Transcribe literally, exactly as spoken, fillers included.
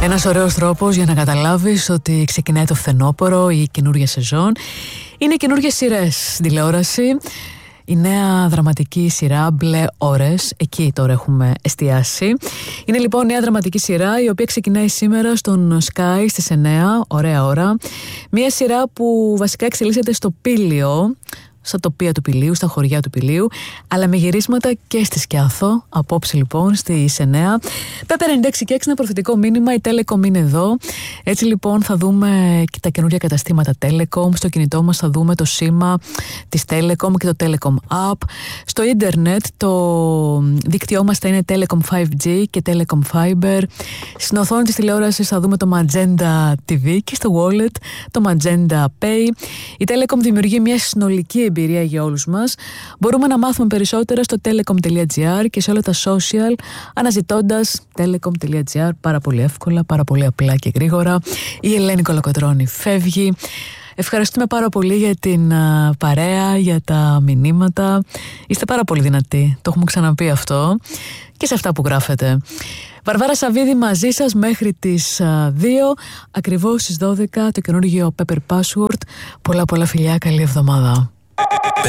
Ένας ωραίος τρόπος για να καταλάβεις ότι ξεκινάει το φθινόπωρο, η καινούργια σεζόν. Είναι καινούργιες σειρές στην τηλεόραση. Η νέα δραματική σειρά Μπλε Ώρες, εκεί τώρα έχουμε εστιάσει. Είναι λοιπόν νέα δραματική σειρά η οποία ξεκινάει σήμερα στον Sky στις εννιά, ωραία ώρα. Μια σειρά που βασικά εξελίσσεται στο Πήλιο, στα τοπία του Πηλίου, στα χωριά του Πηλίου, αλλά με γυρίσματα και στη Σκιάθο. Απόψε λοιπόν στις εννιά. Πέπερ ενενήντα έξι και έξι, ένα προφητικό μήνυμα. Η Telecom είναι εδώ. Έτσι λοιπόν θα δούμε και τα καινούργια καταστήματα Telecom. Στο κινητό μας θα δούμε το σήμα της Telecom και το Telecom App. Στο ίντερνετ το δίκτυό μας θα είναι Telecom φάιβ τζι και Telecom Fiber. Στην οθόνη της τηλεόρασης θα δούμε το Magenta τι βι και στο wallet το Magenta Pay. Η Telecom δημιουργεί μια συνολική εμπειρία για όλους μας. Μπορούμε να μάθουμε περισσότερα στο telecom.gr και σε όλα τα social αναζητώντας telecom.gr, πάρα πολύ εύκολα, πάρα πολύ απλά και γρήγορα. Η Ελένη Κολοκοτρώνη φεύγει. Ευχαριστούμε πάρα πολύ για την α, παρέα, για τα μηνύματα. Είστε πάρα πολύ δυνατοί, το έχουμε ξαναπεί αυτό, και σε αυτά που γράφετε. Βαρβάρα Σαββίδη μαζί σας μέχρι τις α, δύο, ακριβώς στις δώδεκα το καινούργιο Pepper Password. Πολλά πολλά φιλιά, καλή εβδομάδα.